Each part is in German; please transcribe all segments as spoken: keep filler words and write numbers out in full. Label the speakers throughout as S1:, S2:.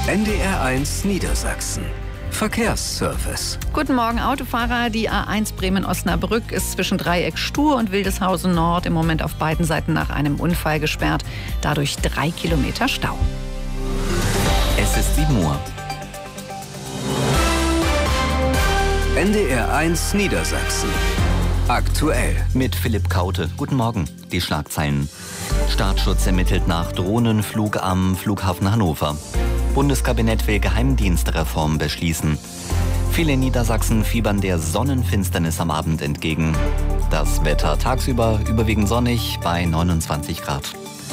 S1: N D R eins Niedersachsen. Verkehrsservice.
S2: Guten Morgen, Autofahrer. Die A eins Bremen-Osnabrück ist zwischen Dreieck Stur und Wildeshausen Nord im Moment auf beiden Seiten nach einem Unfall gesperrt. Dadurch drei Kilometer Stau.
S3: Es ist sieben Uhr.
S1: N D R eins Niedersachsen. Aktuell.
S3: Mit Philipp Kaute. Guten Morgen. Die Schlagzeilen. Staatsschutz ermittelt nach Drohnenflug am Flughafen Hannover. Bundeskabinett will Geheimdienstreform beschließen. Viele in Niedersachsen fiebern der Sonnenfinsternis am Abend entgegen. Das Wetter tagsüber überwiegend sonnig bei neunundzwanzig Grad.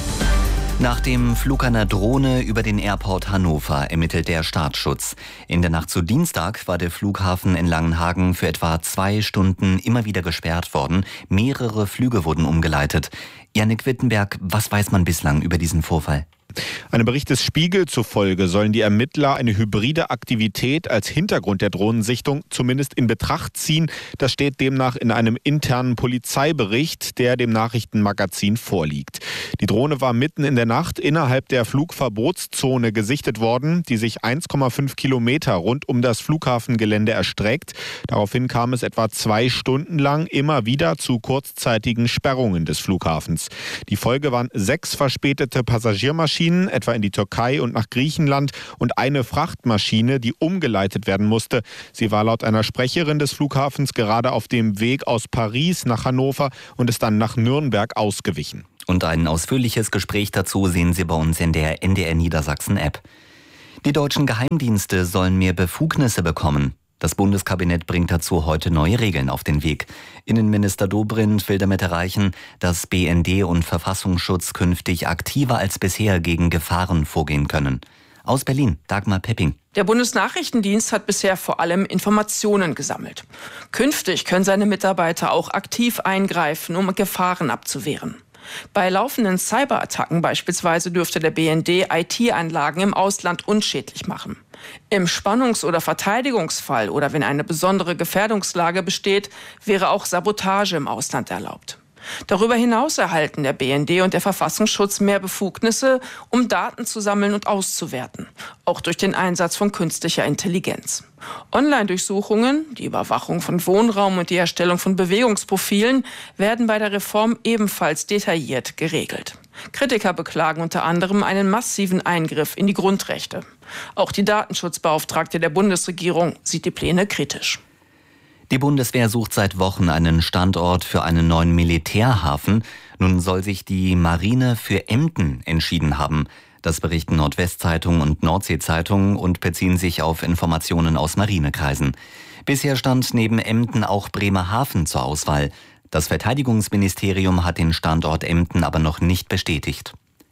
S3: Nach dem Flug einer Drohne über den Airport Hannover ermittelt der Staatsschutz. In der Nacht zu Dienstag war der Flughafen in Langenhagen für etwa zwei Stunden immer wieder gesperrt worden. Mehrere Flüge wurden umgeleitet. Jannik Wittenberg, was weiß man bislang über diesen Vorfall?
S4: Einem Bericht des Spiegel zufolge sollen die Ermittler eine hybride Aktivität als Hintergrund der Drohnensichtung zumindest in Betracht ziehen. Das steht demnach in einem internen Polizeibericht, der dem Nachrichtenmagazin vorliegt. Die Drohne war mitten in der Nacht innerhalb der Flugverbotszone gesichtet worden, die sich eins Komma fünf Kilometer rund um das Flughafengelände erstreckt. Daraufhin kam es etwa zwei Stunden lang immer wieder zu kurzzeitigen Sperrungen des Flughafens. Die Folge waren sechs verspätete Passagiermaschinen, etwa in die Türkei und nach Griechenland, und eine Frachtmaschine, die umgeleitet werden musste. Sie war laut einer Sprecherin des Flughafens gerade auf dem Weg aus Paris nach Hannover und ist dann nach Nürnberg ausgewichen.
S3: Und ein ausführliches Gespräch dazu sehen Sie bei uns in der N D R Niedersachsen App. Die deutschen Geheimdienste sollen mehr Befugnisse bekommen. Das Bundeskabinett bringt dazu heute neue Regeln auf den Weg. Innenminister Dobrindt will damit erreichen, dass B N D und Verfassungsschutz künftig aktiver als bisher gegen Gefahren vorgehen können. Aus Berlin, Dagmar Pepping.
S5: Der Bundesnachrichtendienst hat bisher vor allem Informationen gesammelt. Künftig können seine Mitarbeiter auch aktiv eingreifen, um Gefahren abzuwehren. Bei laufenden Cyberattacken beispielsweise dürfte der B N D I T-Anlagen im Ausland unschädlich machen. Im Spannungs- oder Verteidigungsfall oder wenn eine besondere Gefährdungslage besteht, wäre auch Sabotage im Ausland erlaubt. Darüber hinaus erhalten der B N D und der Verfassungsschutz mehr Befugnisse, um Daten zu sammeln und auszuwerten, auch durch den Einsatz von künstlicher Intelligenz. Online-Durchsuchungen, die Überwachung von Wohnraum und die Erstellung von Bewegungsprofilen werden bei der Reform ebenfalls detailliert geregelt. Kritiker beklagen unter anderem einen massiven Eingriff in die Grundrechte. Auch die Datenschutzbeauftragte der Bundesregierung sieht die Pläne kritisch.
S3: Die Bundeswehr sucht seit Wochen einen Standort für einen neuen Militärhafen. Nun soll sich die Marine für Emden entschieden haben. Das berichten Nordwestzeitung und Nordsee-Zeitung und beziehen sich auf Informationen aus Marinekreisen. Bisher stand neben Emden auch Bremerhaven zur Auswahl. Das Verteidigungsministerium hat den Standort Emden aber noch nicht bestätigt.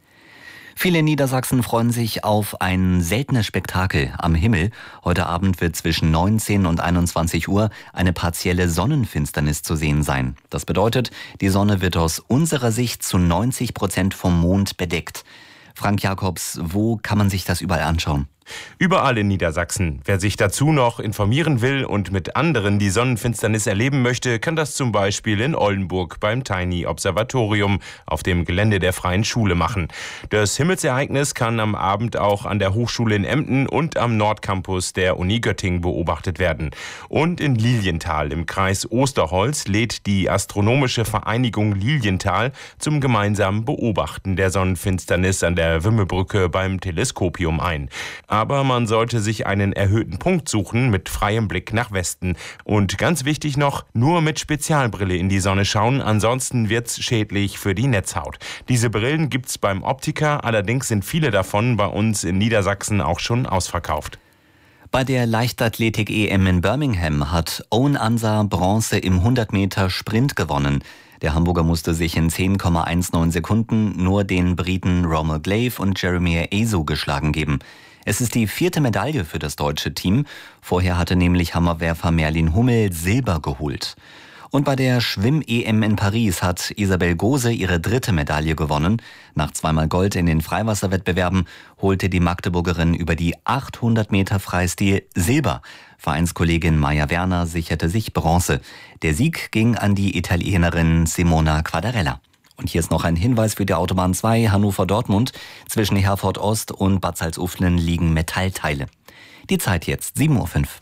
S3: Viele in Niedersachsen freuen sich auf ein seltenes Spektakel am Himmel. Heute Abend wird zwischen neunzehn und einundzwanzig Uhr eine partielle Sonnenfinsternis zu sehen sein. Das bedeutet, die Sonne wird aus unserer Sicht zu neunzig Prozent vom Mond bedeckt. Frank Jakobs, wo kann man sich das überall anschauen?
S6: Überall in Niedersachsen. Wer sich dazu noch informieren will und mit anderen die Sonnenfinsternis erleben möchte, kann das zum Beispiel in Oldenburg beim Tiny Observatorium auf dem Gelände der Freien Schule machen. Das Himmelsereignis kann am Abend auch an der Hochschule in Emden und am Nordcampus der Uni Göttingen beobachtet werden. Und in Lilienthal im Kreis Osterholz lädt die Astronomische Vereinigung Lilienthal zum gemeinsamen Beobachten der Sonnenfinsternis an der Wümmebrücke beim Teleskopium ein. Aber man sollte sich einen erhöhten Punkt suchen mit freiem Blick nach Westen. Und ganz wichtig noch, nur mit Spezialbrille in die Sonne schauen, ansonsten wird's schädlich für die Netzhaut. Diese Brillen gibt's beim Optiker, allerdings sind viele davon bei uns in Niedersachsen auch schon ausverkauft.
S3: Bei der Leichtathletik-E M in Birmingham hat Owen Ansah Bronze im hundert Meter Sprint gewonnen. Der Hamburger musste sich in zehn Komma neunzehn Sekunden nur den Briten Rommel Glaive und Jeremy Azu geschlagen geben. Es ist die vierte Medaille für das deutsche Team. Vorher hatte nämlich Hammerwerfer Merlin Hummel Silber geholt. Und bei der Schwimm-E M in Paris hat Isabel Gose ihre dritte Medaille gewonnen. Nach zweimal Gold in den Freiwasserwettbewerben holte die Magdeburgerin über die achthundert Meter Freistil Silber. Vereinskollegin Maja Werner sicherte sich Bronze. Der Sieg ging an die Italienerin Simona Quadarella. Und hier ist noch ein Hinweis für die Autobahn zwei Hannover-Dortmund. Zwischen Herford Ost und Bad Salzuflen liegen Metallteile. Die Zeit jetzt, sieben Uhr fünf.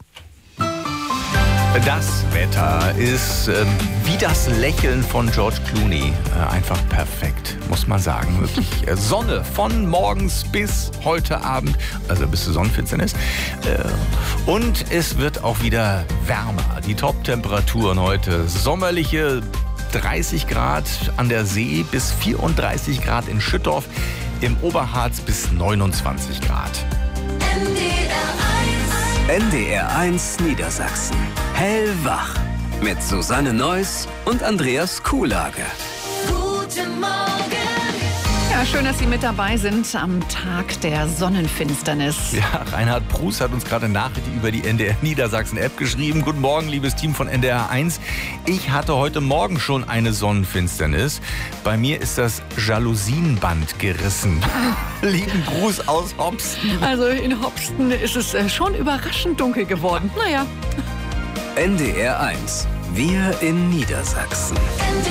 S7: Das Wetter ist äh, wie das Lächeln von George Clooney. Äh, einfach perfekt, muss man sagen. Wirklich äh, Sonne von morgens bis heute Abend, also bis zur Sonnenfinsternis. Äh, und es wird auch wieder wärmer. Die Top-Temperaturen heute sommerliche dreißig Grad an der See bis vierunddreißig Grad in Schüttorf. Im Oberharz bis neunundzwanzig Grad.
S1: N D R eins Niedersachsen. Hellwach. Mit Susanne Neuss und Andreas Kuhlage.
S2: Guten Morgen. Ja, schön, dass Sie mit dabei sind am Tag der Sonnenfinsternis.
S7: Ja, Reinhard Prus hat uns gerade eine Nachricht über die N D R Niedersachsen-App geschrieben. Guten Morgen, liebes Team von N D R eins. Ich hatte heute Morgen schon eine Sonnenfinsternis. Bei mir ist das Jalousienband gerissen. Lieben Gruß aus Hopsten.
S2: Also in Hopsten ist es schon überraschend dunkel geworden. Naja.
S1: N D R eins. Wir in Niedersachsen.
S8: N D